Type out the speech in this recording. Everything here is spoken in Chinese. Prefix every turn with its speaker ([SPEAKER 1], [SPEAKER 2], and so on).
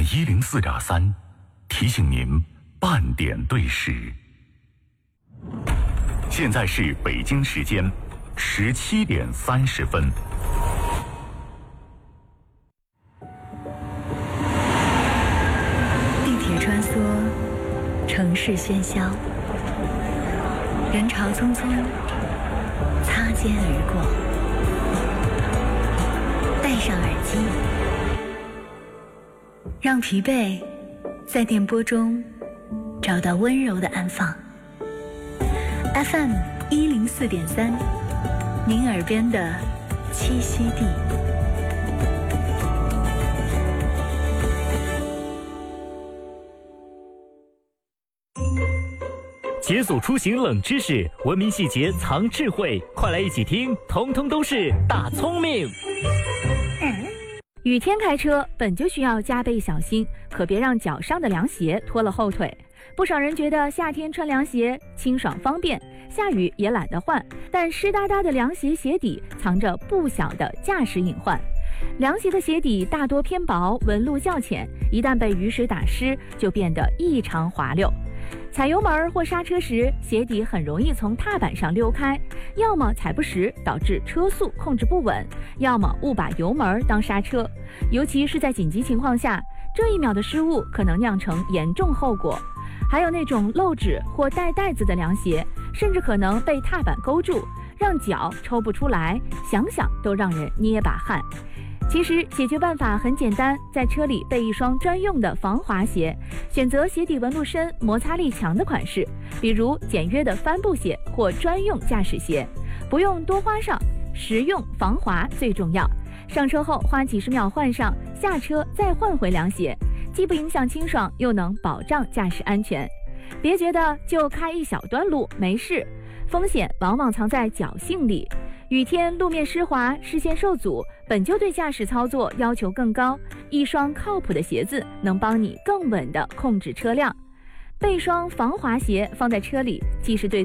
[SPEAKER 1] FM104.3提醒您半点对时。现在是北京时间17点30分。
[SPEAKER 2] 地铁穿梭，城市喧嚣，人潮匆匆，擦肩而过。戴上耳机，让疲惫在电波中找到温柔的安放。FM104.3，您耳边的栖息地。
[SPEAKER 3] 解锁出行冷知识，文明细节藏智慧，快来一起听，通通都是大聪明。
[SPEAKER 4] 雨天开车本就需要加倍小心，可别让脚上的凉鞋拖了后腿。不少人觉得夏天穿凉鞋清爽方便，下雨也懒得换，但湿哒哒的凉鞋鞋底藏着不小的驾驶隐患。凉鞋的鞋底大多偏薄，纹路较浅，一旦被雨水打湿，就变得异常滑溜。踩油门或刹车时，鞋底很容易从踏板上溜开，要么踩不实导致车速控制不稳，要么误把油门当刹车。尤其是在紧急情况下，这一秒的失误可能酿成严重后果。还有那种漏指或带带子的凉鞋，甚至可能被踏板勾住，让脚抽不出来，想想都让人捏把汗。其实解决办法很简单，在车里备一双专用的防滑鞋，选择鞋底纹路深、摩擦力强的款式，比如简约的帆布鞋或专用驾驶鞋，不用多花哨，实用防滑最重要。上车后花几十秒换上，下车再换回凉鞋，既不影响清爽，又能保障驾驶安全。别觉得就开一小段路没事，风险往往藏在侥幸里。雨天路面湿滑，视线受阻，本就对驾驶操作要求更高，一双靠谱的鞋子能帮你更稳地控制车辆。备双防滑鞋放在车里，既是对